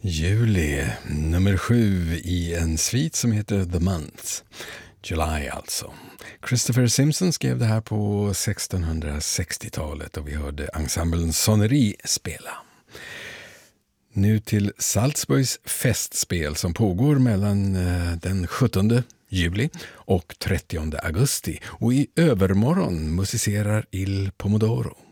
Juli, nummer 7 i en svit som heter The Months. July alltså. Christopher Simpson skrev det här på 1660-talet och vi hörde ensemblen Sonnerie spela. Nu till Salzburgs festspel som pågår mellan den 17 juli och 30 augusti och i övermorgon musicerar Il Pomodoro.